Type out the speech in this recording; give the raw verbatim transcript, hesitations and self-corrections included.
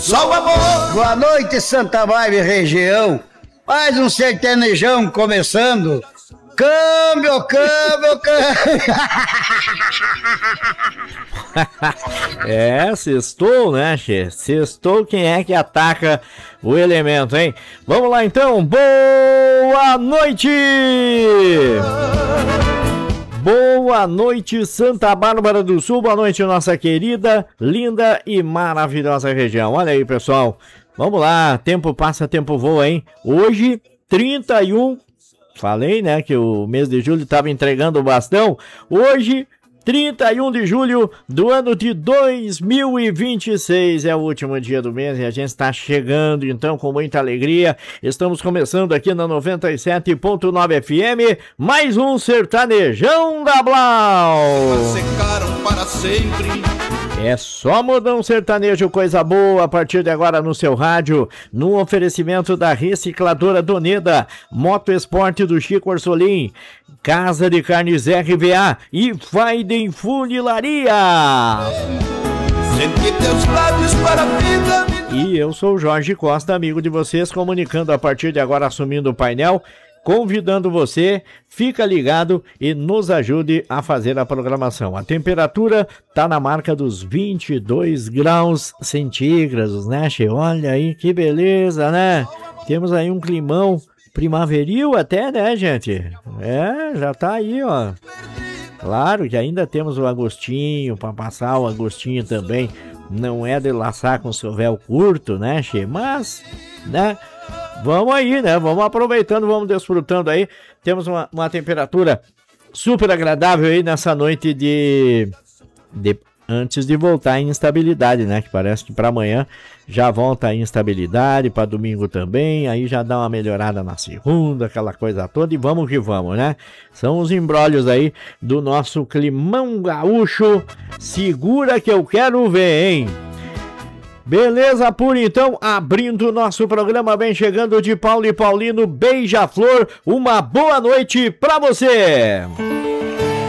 Só o amor. Boa noite, Santa Vibe região. Mais um sertanejão começando. Câmbio, câmbio, câmbio. É, sextou, né, che? Sextou, quem é que ataca o elemento, hein? Vamos lá, então. Boa noite! Boa noite, Santa Bárbara do Sul. Boa noite, nossa querida, linda e maravilhosa região. Olha aí, pessoal. Vamos lá. Tempo passa, tempo voa, hein? Hoje, trinta e um... Falei, né, que o mês de julho estava entregando o bastão. Hoje, trinta e um de julho do ano de dois mil e vinte e seis, é o último dia do mês e a gente está chegando, então, com muita alegria. Estamos começando aqui na noventa e sete ponto nove F M, mais um Sertanejão da Blau. Secaram para sempre. É só modão sertanejo, coisa boa, a partir de agora no seu rádio, no oferecimento da Recicladora Doneda, Moto Esporte do Chico Orsolim, Casa de Carnes R V A e Faiden Funilaria. Senti teus lábios para a vida. E eu sou o Jorge Costa, amigo de vocês, comunicando a partir de agora, assumindo o painel, convidando você, fica ligado e nos ajude a fazer a programação. A temperatura tá na marca dos vinte e dois graus centígrados, né, che? Olha aí que beleza, né? Temos aí um climão primaveril até, né, gente? É, já tá aí, ó. Claro que ainda temos o Agostinho, para passar o Agostinho também. Não é de laçar com seu véu curto, né, che? Mas, né? Vamos aí, né? Vamos aproveitando, vamos desfrutando aí. Temos uma, uma temperatura super agradável aí nessa noite de, de... Antes de voltar em instabilidade, né? Que parece que para amanhã já volta a instabilidade, para domingo também. Aí já dá uma melhorada na segunda, aquela coisa toda. E vamos que vamos, né? São os embrólios aí do nosso climão gaúcho. Segura que eu quero ver, hein? Beleza, por então, abrindo o nosso programa, vem chegando de Paulo e Paulino, Beija-Flor, uma boa noite pra você!